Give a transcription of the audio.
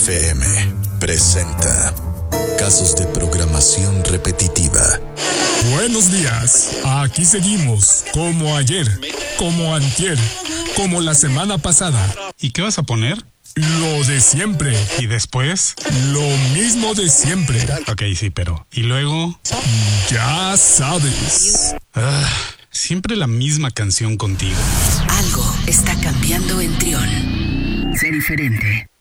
FM presenta Casos de programación repetitiva. Buenos días, aquí seguimos, como ayer, como antier, como la semana pasada. ¿Y qué vas a poner? Lo de siempre. ¿Y después? Lo mismo de siempre. Ok, sí, pero... ¿Y luego? Ya sabes. Siempre la misma canción contigo. Algo está cambiando en Trión. Sé diferente.